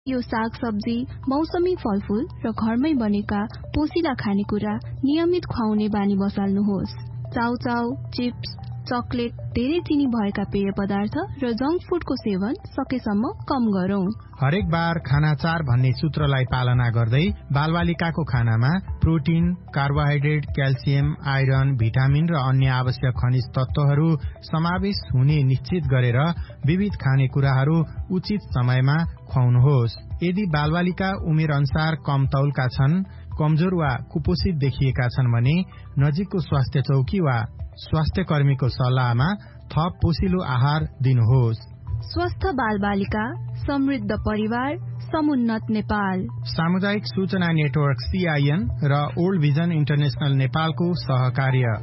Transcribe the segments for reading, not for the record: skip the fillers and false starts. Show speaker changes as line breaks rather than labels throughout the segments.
यो साग सब्जी, मौसमी फलफूल र घरमै बनेका पोसिला खानेकुरा नियमित खुवाउने बानी बसाल्नुहोस्। चाउचाउ, चिप्स, चकलेट, धेरै चिनी भएका पेय पदार्थ र जंक फूडको सेवन सकेसम्म कम गरौं।
हरेक बार खाना 4 भन्ने सूत्रलाई पालना गर्दै बालबालिकाको खानामा protein, carbohydrate, calcium, iron, vitamin र अन्य आवश्यक खनिज तत्वहरू समावेश हुने निश्चित गरेर विविध खानेकुराहरू उचित समयमा खुवाउनुहोस्। यदि बालबालिका उमेर अनुसार कम तौलका छन्, कमजोर वा कुपोषित देखिएका छन् भने नजिकको स्वास्थ्य चौकी वा स्वास्थ्य कर्मीको सल्लाहमा थप पोषिलो आहार दिनुहोस्।
स्वस्थ बालबालिका, समृद्ध परिवार, समुन्नत नेपाल।
सामुदायिक सूचना नेटवर्क CIN र ओल्ड भिजन इन्टरनेशनल नेपालको सहकार्य।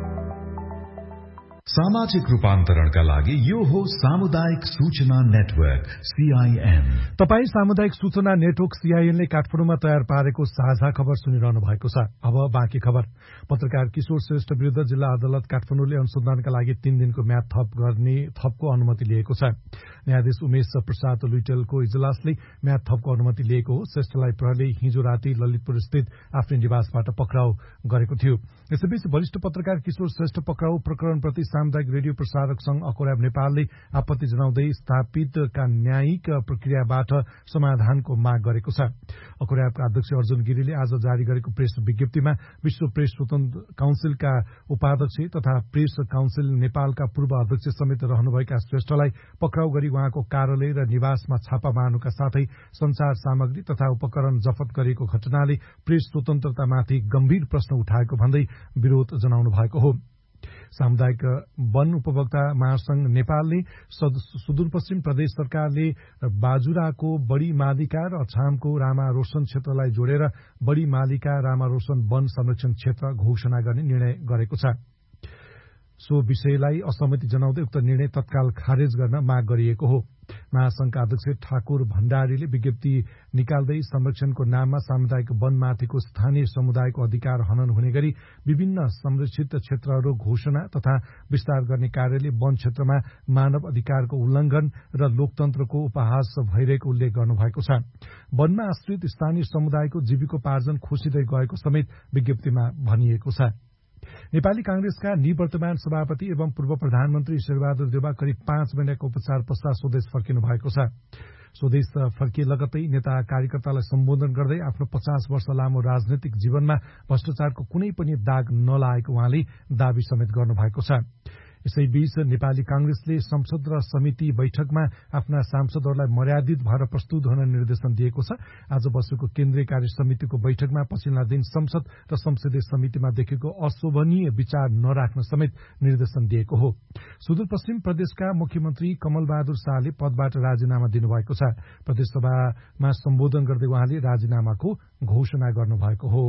सामाजिक रूपान्तरणका लागि यो हो सामुदायिक सूचना नेटवर्क CIN।
तपाई सामुदायिक सूचना नेटवर्क CIN ले काठमाडौँमा तयार पारेको साझा खबर सुनिरहनु भएको छ। अब बाँकी खबर। पत्रकार किशोर श्रेष्ठ विरुद्ध जिल्ला अदालत काठमाडौँले अनुसन्धानका लागि 3 दिनको म्याद थपको अनुमति लिएको छ। न्यायाधीश उमेश प्रसाद लुइटेलको इजलासले म्याद थपको अनुमति लिएको हो। श्रेष्ठलाई प्रहरीले हिजो राति ललितपुर स्थित आफ्नै निवासबाट पक्राउ गरेको थियो। यसैबीच वरिष्ठ पत्रकार किशोर श्रेष्ठ पक्राउ प्रकरणप्रति सामुदायिक रेडियो प्रसारक संघ अकोर्याब नेपालले आपत्ति जनाउँदै स्थापितका न्यायिक प्रक्रियाबाट समाधानको माग गरेको छ। अकोर्याबका अध्यक्ष अर्जुन गिरीले आज जारी गरेको प्रेस विज्ञप्तिमा विश्व प्रेस स्वतन्त्र काउन्सिलका उपाध्यक्ष तथा प्रेस काउन्सिल नेपालका पूर्व अध्यक्ष समेत रहनुभएका श्रेष्ठलाई पक्राउ गरी उहाँको कार्यालय र निवासमा छापा मार्नुका साथै संचार सामग्री तथा उपकरण जफत गरिएको घटनाले प्रेस स्वतन्त्रतामाथि गम्भीर प्रश्न उठाएको भन्दै विरोध जनाउनु भएको हो। सामुदायिक वन उपभोक्ता महासंघ नेपालले सुदूरपश्चिम प्रदेश सरकारले बाजुराको बढी मालिका र अछामको रामा रोशन क्षेत्रलाई जोडेर बढी मालिका रामा रोशन वन संरक्षण क्षेत्र घोषणा गर्ने निर्णय गरेको छ। सो विषयलाई असहमति जनाउँदै उक्त निर्णय तत्काल खारेज गर्न माग गरिएको हो। महासंघका अध्यक्ष ठाकुर भण्डारीले विज्ञप्ति निकाल्दै संरक्षणको नाममा सामुदायिक वनमाथिको स्थानीय समुदायको अधिकार हनन हुने गरी विभिन्न संरक्षित क्षेत्रहरू घोषणा तथा विस्तार गर्ने कार्यले वन क्षेत्रमा मानव अधिकारको उल्लंघन र लोकतन्त्रको उपहास भइरहेको उल्लेख गर्नुभएको छ। वनमा आश्रित स्थानीय समुदायको जीविकोपार्जन खोसिँदै गएको समेत विज्ञप्तिमा भनिएको छ। नेपाली कांग्रेसका निवर्तमान सभापति एवं पूर्व प्रधानमन्त्री शेरबहादुर देउवा करिब 5 महिनाको उपचार पश्चात स्वदेश फर्किनु भएको छ। स्वदेश फर्किए लगत्तै नेता कार्यकर्तालाई सम्बोधन गर्दै आफ्नो 50 वर्ष लामो राजनैतिक जीवनमा भ्रष्टाचारको कुनै पनि दाग नलागेको उहाँले दावी समेत गर्नुभएको छ। यसैबीच नेपाली कांग्रेसले संसद र समिति बैठकमा आफ्ना सांसदहरूलाई मर्यादित भएर प्रस्तुत हुन निर्देशन दिएको छ। आज बसेको केन्द्रीय कार्य समितिको बैठकमा पछिल्ला दिन संसद र संसदीय समितिमा देखेको अशोभनीय विचार नराख्न समेत निर्देशन दिएको हो। सुदूरपश्चिम प्रदेशका मुख्यमन्त्री कमल बहादुर शाहले पदबाट राजीनामा दिनुभएको छ। प्रदेशसभामा सम्बोधन गर्दै उहाँले राजीनामाको घोषणा गर्नुभएको हो।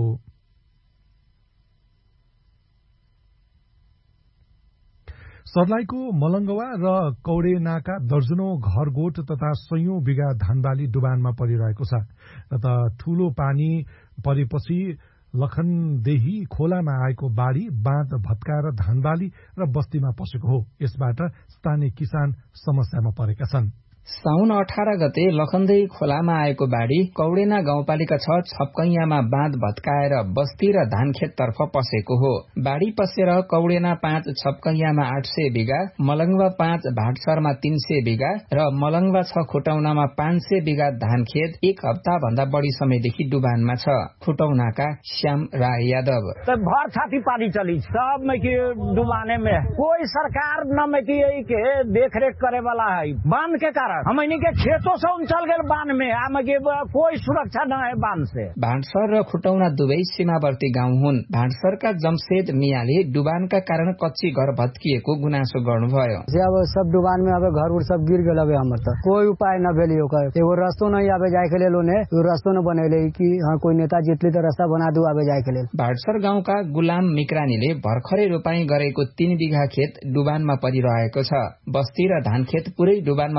सर्लाहीको मलंगवा र कौडेनाका दर्जनौं घरगोठ तथा सयौं बिघा धानबाली डुबानमा परिरहेको छ। र त ठूलो पानी परेपछि लखनदेही खोलामा आएको बाढ़ी बाँध भत्काएर धानबाली र बस्तीमा पसेको हो। यसबाट स्थानीय किसान समस्यामा परेका छन्।
साउन 18 गते लखनदेही खोलामा आएको बाढ़ी कौडेना गाउँपालिका 6 छपकैयामा बाँध भत्काएर बस्ती र धानखेत तर्फ पसेको हो। बाढ़ी पसेर कौडेना 5 छपकैयामा 800 बिघा, मलंगवा 5 भाटसरमा 300 बिघा र मलंगवा 6 खुटौनामा 500 बिघा धानखेत 1 हप्ता भन्दा बढी समयदेखि डुबानमा छ। खुटौनाका श्याम राय यादव
भर छाती पानी चली सब में की डुबाने में कोई सरकार न में की के देखरेख करे वाला है। बांध के कारण हमनी के खेतों से उछल गए बांध में आम के कोई सुरक्षा न है बांध से।
भाटसर र खुटौना दुवै सीमावर्ती गाउँ हुन्। भाटसरका जमशेद मियाले डुबानका कारण कच्ची घर भत्किएको गुनासो गर्नुभयो।
अब सब डुबान में अब घर उर सब गिर गए। हमर त कोई उपाय न भेली ओकर एगो रास्तो नहीं आवे जाए के लेल ओने रास्तो न बनेले कि कोई नेता जितले त रास्ता बना दू आवे जाए के लेल।
भाटसर गाउँका गुलाम मिक्रानीले भर्खरै रोपाई गरेको 3 बिघा खेत डुबानमा परिरहेको छ। बस्ती र धानखेत पुरै डुबानमा परिरहँदा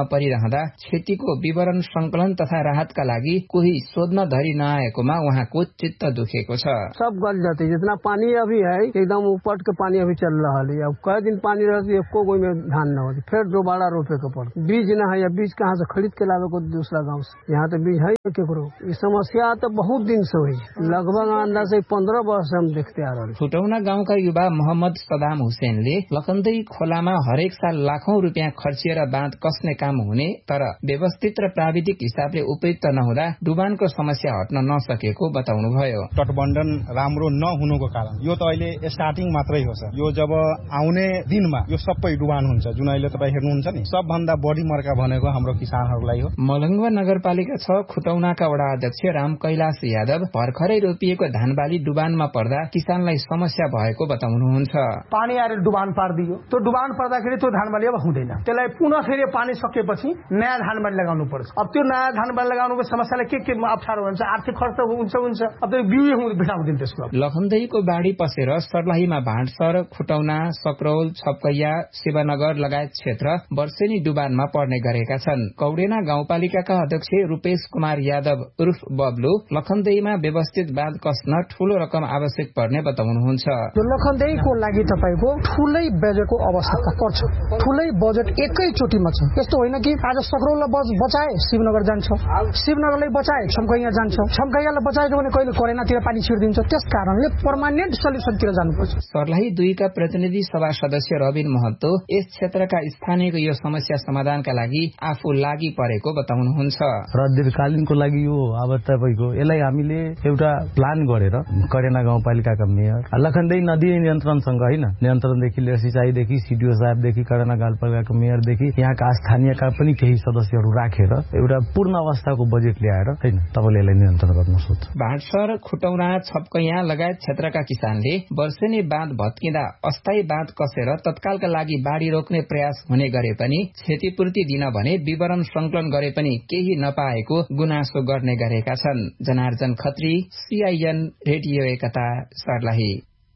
रहँदा क्षतिको विवरण संकलन तथा राहतका लागि कोही सोध्न धरी नआएकोमा उहाँको चित्त दुखेको छ।
सब गल जाते, जितना पानी अभी है एकदम ऊपर के पानी अभी चल रहा है। अब कई दिन पानी रहती है, कोई में धान न होती, फिर दोबारा रोपे के पड़ता। बीज न है, बीज कहाँ से खरीद के लावे को दूसरा गाँव से, यहाँ तो बीज है केकरो। ये समस्या तो बहुत दिन से हुई, लगभग अंदाजे 15 वर्ष हम देखते आ रहे।
खुटौना गाउँका युवा मोहम्मद सदाम हुसैनले लखनदेई खोलामा हरेक साल लाखौं रुपियाँ खर्चिएर बाँध कस्ने काम हुने तर व्यवस्थित र प्राविधिक हिसाबले उपयुक्त नहुँदा डुबानको समस्या हट्न नसकेको बताउनुभयो।
तटबन्धन राम्रो नहुनुको कारण यो त अहिले स्टार्टिङ मात्रै हो सर। यो जब आउने दिनमा यो सबै डुबान हुन्छ, जुन अहिले तपाईँ हेर्नुहुन्छ नि, सबभन्दा बढी मर्का भनेको हाम्रो किसानहरूलाई हो।
मलंगवा नगरपालिका 6 खुटौनाका वडा अध्यक्ष राम कैलाश यादव भर्खरै रोपिएको धानबाली डुबानमा पर्दा किसानलाई समस्या भएको बताउनुहुन्छ।
पानी आएर डुबान पारिदियो, त्यो डुबान पर्दाखेरि त्यो धानबाली अब हुँदैन, त्यसलाई पुनः फेरि पानी सकेपछि नयाँ धानबाली लगाउनु पर्छ। अब त्यो नयाँ धानबाली लगाउनुको समस्यालाई के अप्ठ्यारो हुन्छ, आर्थिक खर्च हुन्छ। अब त्यो बिउ भेटाउँदैन त्यसको।
लखनदेईको बाढी पसेर सर्लाहीमा भाटसर, खुटौना, सकरौल, छपकैया, शिवनगर लगायत क्षेत्र वर्षेनी डुबानमा पर्ने गरेका छन्। कौडेना गाउँपालिकाका अध्यक्ष रूपेश कुमार यादव उर्फ बब्लु लखनदेईमा व्यवस्थित बाँध कस्न ठूलो रकम आवश्यक पर्ने बताउनुहुन्छ।
लखनदेईको लागि तपाईको ठूलै बजेटको आवश्यकता पर्छ। ठूलै बजेट एकैचोटीमा छ। यस्तो होइन कि आज सकरौललाई बचाए शिवनगर जान्छ, शिवनगरलाई बचाए छमकैया जान्छ, छमकैयालाई बचाएको भने कहिले करेनातिर पानी छिर्दिन्छ। त्यस कारणले पर्मानेन्ट सल्युसनतिर जानुपर्छ।
सर्लाही 2 का प्रतिनिधि सभा सदस्य रबिन महतो यस क्षेत्रका स्थानीयको यो समस्या समाधानका लागि आफू लागि परेको बताउनुहुन्छ।
र दीर्घकालीनको लागि यो अब तपाईको यसलाई हामीले एउटा प्लान गरेर करेना गाउँपालिकाका मेयर, लखनदेई नदी नियन्त्रणसँग हैन, नियन्त्रणदेखि लिएर सिंचाईदेखि सीडीओ साहबदेखि करेना गाउँपालिकाको मेयरदेखि यहाँका स्थानीयका पनि केही सदस्यहरू राखेर एउटा पूर्ण अवस्थाको बजेट ल्याएर हैन तपाईले यसलाई नियन्त्रण गर्न सक्छ।
भाटसर, खुटौना, छपकैया लगायत क्षेत्रका किसानले वर्षेनी बाँध भत्किँदा अस्थायी बाँध कसेर तत्कालका लागि बाढी रोक्ने प्रयास हुने गरे पनि क्षतिपूर्ति दिन भने विवरण संकलन गरे पनि केही नपाएको गुनासो गर्ने गरेका छन्। जनार्जन खत्री, सीआईएन रेडियो एकता, सर्लाही।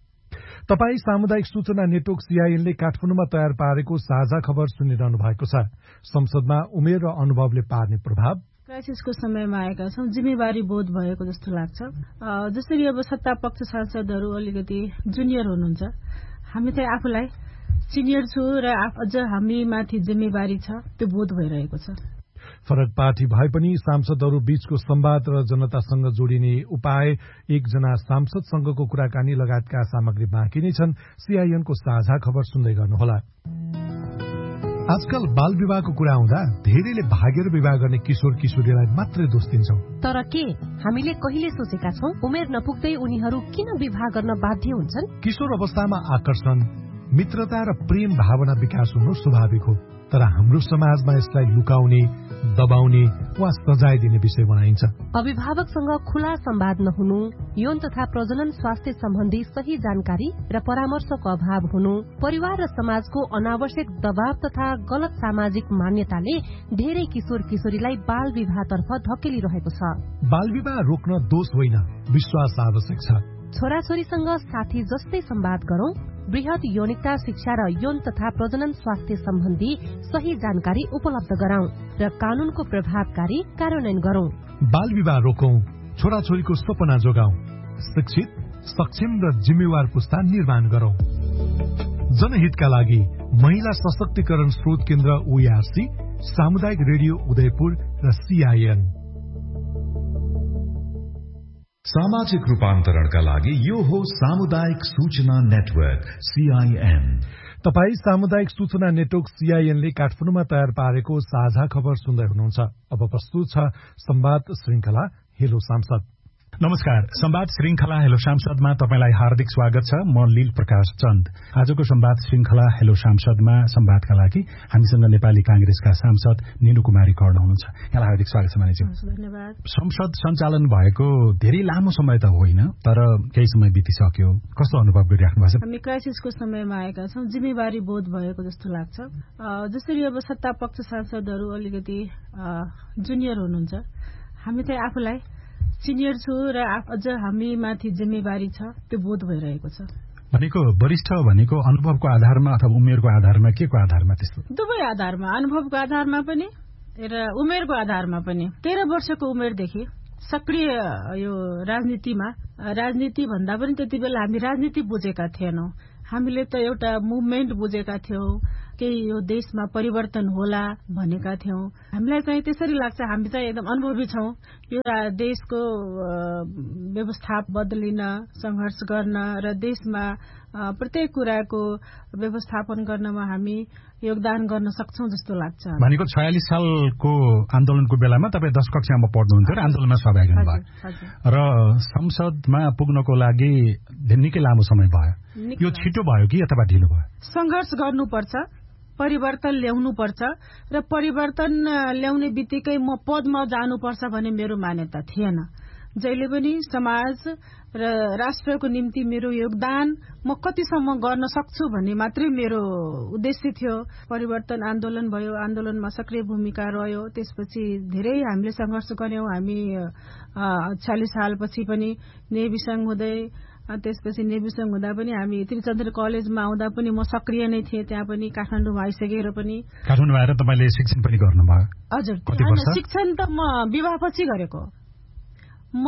तपाई सामुदायिक सूचना नेटवर्क सीआईएनले काठमाडौँमा तयार पारेको साझा खबर सुनिरहनु भएको छ। संसदमा उमेर र अनुभवले पार्ने प्रभाव।
क्राइसिसको समयमा आएका छौं, जिम्मेवारी बोध भएको जस्तो लाग्छ। जसरी अब सत्ता पक्ष सांसदहरू अलिकति जुनियर हुनुहुन्छ, हामी चाहिँ आफूलाई सिनियर छु र अझ हामी माथि जिम्मेवारी छ, त्यो बोध भइरहेको छ।
फरक पार्टी भए पनि सांसदहरू बीचको संवाद र जनतासँग जोडिने उपाय, एकजना सांसदसँगको कुराकानी लगायतका सामग्री बाँकी नै छन्। सीआईएनको साझा खबर सुन्दै गर्नुहोला। आजकल बाल विवाहको कुरा आउँदा धेरैले भागेर विवाह गर्ने किशोर किशोरीलाई मात्रै दोष दिन्छौं।
तर के हामीले कहिले सोचेका छौं उमेर नपुग्दै उनीहरू किन विवाह गर्न बाध्य हुन्छन्?
किशोर अवस्थामा आकर्षण, मित्रता र प्रेम भावना विकास हुनु स्वाभाविक हो, तर हाम्रो समाजमा यसलाई लुकाउने, दबाउने वा सजाय दिने विषय बनाइन्छ।
अभिभावकसँग खुला संवाद नहुनु, यौन तथा प्रजनन स्वास्थ्य सम्बन्धी सही जानकारी र परामर्शको अभाव हुनु, परिवार र समाजको अनावश्यक दबाव तथा गलत सामाजिक मान्यताले धेरै किशोर किशोरीलाई बाल विवाहतर्फ धकेलिरहेको छ।
बाल विवाह रोक्न दोष होइन, विश्वास आवश्यक छ।
छोराछोरीसँग साथी जस्तै संवाद गरौं, वृहत यौनिकता शिक्षा र यौन तथा प्रजनन स्वास्थ्य सम्बन्धी सही जानकारी उपलब्ध गराउँ र कानूनको प्रभावकारी कार्यान्वयन गरौं।
बाल विवाह रोकौं, छोराछोरीको सपना जोगाउँ, शिक्षित, सक्षम र जिम्मेवार पुस्ता निर्माण गरौं। जनहितका लागि महिला सशक्तिकरण स्रोत केन्द्र ओआरसी, सामुदायिक रेडियो उदयपुर र सीआईएन।
सामाजिक रूपान्तरणका लागि यो हो सामुदायिक सूचना नेटवर्क सीआईएन।
तपाई सामुदायिक सूचना नेटवर्क सीआईएनले काठमाडौँमा तयार पारेको साझा खबर सुन्दै हुनुहुन्छ। अब प्रस्तुत छ संवाद श्रृंखला हेलो सांसद।
नमस्कार, संवाद श्रृंखला हेलो सांसदमा तपाईलाई हार्दिक स्वागत छ। म लील प्रकाश चन्द। आजको संवाद श्रृंखला हेलो सांसदमा संवादका लागि हामीसँग नेपाली कांग्रेसका सांसद निनु कुमारी कर्ण हुनुहुन्छ। यहाँलाई हार्दिक स्वागत छ मानिजी।
धन्यवाद।
संसद सञ्चालन भएको धेरै लामो समय त होइन, तर केही समय बितिसक्यो। कस्तो अनुभव गरिराख्नु भएको छ?
हामी क्राइसिसको समयमा आएका छौं, जिम्मेवारी बोध भएको जस्तो लाग्छ। जसरी अब सत्ता पक्ष सांसदहरू अलिकति जुनियर हुनुहुन्छ, हामी चाहिँ आफूलाई सिनियर छु र अझ हामी माथि जिम्मेवारी छ, त्यो बोध भइरहेको छ।
भनेको वरिष्ठ भनेको अनुभवको आधारमा अथवा उमेरको आधारमा, के को आधारमा त्यस्तो?
दुवै आधारमा, अनुभवको आधारमा पनि र उमेरको आधारमा पनि 13 वर्षको उमेरदेखि सक्रिय यो राजनीति भन्दा पनि त्यति बेला हामी राजनीति बुझेका थिएनौं। हामीले त एउटा मुभमेन्ट बुझेका थियौं, केही यो देशमा परिवर्तन होला भनेका थियौं। हामीलाई चाहिँ त्यसरी लाग्छ, हामी चाहिँ एकदम अनुभवी छौं यो देशको व्यवस्था बदलिन, संघर्ष गर्न र देशमा प्रत्येक कुराको व्यवस्थापन गर्नमा हामी योगदान गर्न सक्छौं जस्तो लाग्छ।
भनेको 46 सालको आन्दोलनको बेलामा तपाईँ 10 कक्षामा पढ्नुहुन्थ्यो र आन्दोलनमा सहभागी हुनुभयो र संसदमा पुग्नको लागि निकै लामो समय भयो। यो छिटो भयो कि अथवा ढिलो भयो?
संघर्ष गर्नुपर्छ, परिवर्तन ल्याउनुपर्छ र परिवर्तन ल्याउने बित्तिकै म पदमा जानुपर्छ भन्ने मेरो मान्यता थिएन। जहिले पनि समाज र राष्ट्रको निम्ति मेरो योगदान म कतिसम्म गर्न सक्छु भन्ने मात्रै मेरो उद्देश्य थियो। परिवर्तन आन्दोलन भयो, आन्दोलनमा सक्रिय भूमिका रह्यो। त्यसपछि धेरै हामीले संघर्ष गर्यौं। हामी 46 सालपछि पनि नेभी संघ हुँदै, त्यसपछि नेभी संघ हुँदा पनि हामी त्रिचन्द्र कलेजमा आउँदा पनि म सक्रिय नै थिएँ। त्यहाँ पनि काठमाडौँमा आइसकेर पनि।
काठमाडौँ आएर तपाईले शिक्षण पनि गर्नुभयो?
हजुर, शिक्षण त म विवाहपछि गरेको। म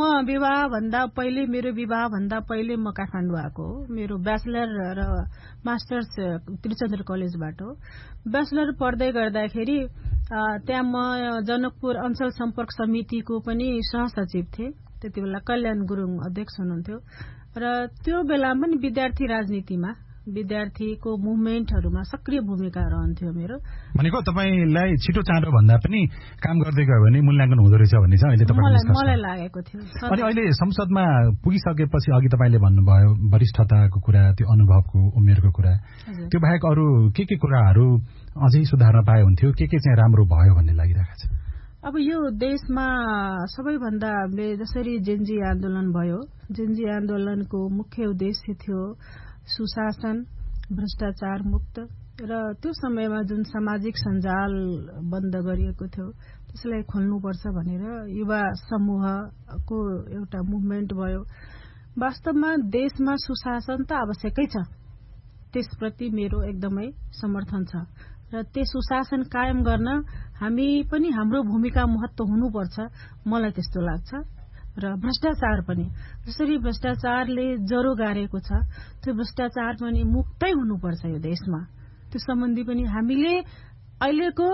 मेरो विवाहभन्दा पहिले म काठमाडौँ आएको हो। मेरो ब्याचलर र मास्टर्स त्रिचन्द्र कलेजबाट हो। ब्याचलर पढ्दै गर्दाखेरि त्यहाँ म जनकपुर अञ्चल सम्पर्क समितिको पनि सहसचिव थिएँ। त्यति बेला कल्याण गुरुङ अध्यक्ष हुनुहुन्थ्यो र त्यो बेला पनि विद्यार्थी राजनीतिमा, विद्यार्थीको मुभमेन्टहरूमा सक्रिय भूमिका रहन्थ्यो मेरो।
भनेको तपाईलाई छिटो चाँडो भन्दा पनि काम गर्दै गयो भने मूल्याङ्कन हुँदो रहेछ भन्ने छ अहिले
मलाई लागेको थियो।
अनि अहिले संसदमा पुगिसकेपछि अघि तपाईले भन्नुभयो वरिष्ठताको कुरा, त्यो अनुभवको, उमेरको कुरा, त्यो बाहेक अरू के कुराहरू अझै सुधार्न पाए हुन्थ्यो, के चाहिँ राम्रो भयो भन्ने लागिरहेको छ?
अब यो देशमा सबैभन्दा हामीले जसरी जेन्जी आन्दोलन भयो, जेन्जी आन्दोलनको मुख्य उद्देश्य थियो सुशासन, भ्रष्टाचार मुक्त र त्यो समयमा जुन सामाजिक सञ्जाल बन्द गरिएको थियो त्यसलाई खोल्नुपर्छ भनेर युवा समूहको एउटा मुभमेन्ट भयो। वास्तवमा देशमा सुशासन त आवश्यकै छ, त्यसप्रति मेरो एकदमै समर्थन छ र त्यो सुशासन कायम गर्न हामी पनि हाम्रो भूमिका महत्व हुनुपर्छ, मलाई त्यस्तो लाग्छ। र भ्रष्टाचार पनि जसरी भ्रष्टाचारले ज्वरो गारेको छ, त्यो भ्रष्टाचार पनि मुक्तै हुनुपर्छ यो देशमा। त्यो सम्बन्धी पनि हामीले अहिलेको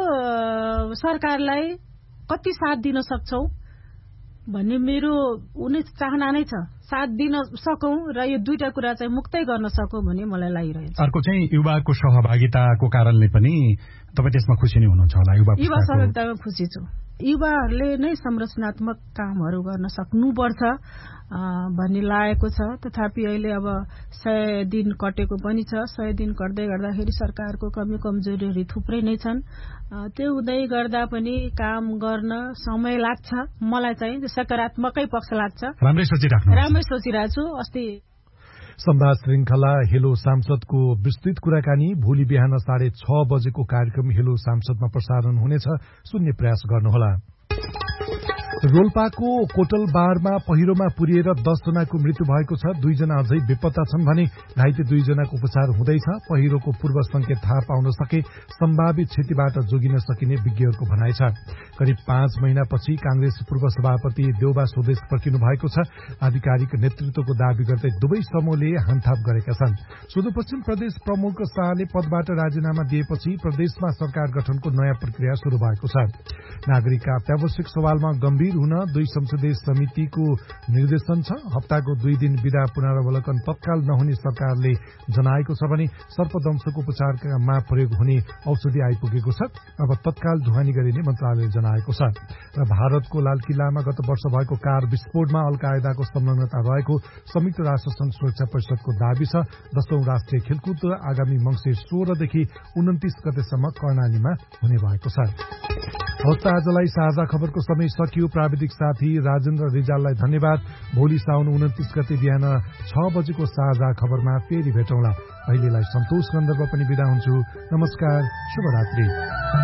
सरकारलाई कति साथ दिन सक्छौं भन्ने मेरो चाहना नै छ। साथ दिन सकौं र यो दुईटा कुरा चाहिँ मुक्तै गर्न सकौं भन्ने मलाई लागिरहेछ।
अर्को चाहिँ युवाको सहभागिताको कारणले पनि तपाईँ त्यसमा खुसी नै हुनुहुन्छ होला?
युवा सहभागितामा खुसी छु। युवाहरूले नै संरचनात्मक कामहरू गर्न सक्नुपर्छ भन्ने लागेको छ। तथापि अहिले अब 100 दिन कटेको पनि छ। 100 दिन कट्दै गर्दाखेरि सरकारको कमी कमजोरीहरू थुप्रै नै छन्। त्यो हुँदै गर्दा पनि काम गर्न समय लाग्छ। मलाई चाहिँ सकारात्मकै पक्ष लाग्छ।
राम्रै
सोचिरहेको छु। अस्ति
संवाद श्रृंखला हेलो सांसदको विस्तृत कुराकानी भोलि बिहान 6:30 बजेको कार्यक्रम हेलो सांसदमा प्रसारण हुनेछ। सुन्ने प्रयास गर्नुहोला। रोल्पाको कोटल बारमा पहिरोमा पुरिएर 10 जनाको मृत्यु भएको छ। 2 जना अझै बेपत्ता छन् भने घाइते 2 जनाको उपचार हुँदैछ। पहिरोको पूर्व संकेत थाहा पाउन सके सम्भावित क्षतिबाट जोगिन सकिने विज्ञहरूको भनाइ छ। करिब 5 महिनापछि कांग्रेस पूर्व सभापति देउबा स्वदेश फर्किनु भएको छ। आधिकारिक नेतृत्वको दावी गर्दै दुवै समूहले हानथाप गरेका छन्। सुदूरपश्चिम प्रदेश प्रमुख शाहले पदबाट राजीनामा दिएपछि प्रदेशमा सरकार गठनको नयाँ प्रक्रिया शुरू भएको छ। नागरिकका अत्यावश्यक सवालमा गम्भीर हुन 2 संसदीय समितिको निर्देशन छ। हप्ताको 2 दिन बिदा पुनरावलोकन तत्काल नहुने सरकारले जनाएको छ भने सर्पदंशको उपचारमा प्रयोग हुने औषधि आइपुगेको छ। अब तत्काल ढुवानी गरिने मन्त्रालयले जनाएको छ। र भारतको लालकिल्लामा गत वर्ष भएको कार विस्फोटमा अल कायदाको संलग्नता रहेको संयुक्त राष्ट्र संघ सुरक्षा परिषदको दावी छ। 10औं राष्ट्रिय खेलकुद आगामी मंसिर 16 देखि 29 गतेसम्म कर्णालीमा हुने भएको छ। हवस्, आजलाई साझा खबरको समय सकियो। प्राविधिक साथी राजेन्द्र रिजाललाई धन्यवाद। भोलि साउन 29 गते बिहान 6 बजेको साझा खबरमा फेरि भेटौँला। अहिलेलाई सन्तोष गन्धर्व पनि बिदा हुन्छु। नमस्कार, शुभरात्रि।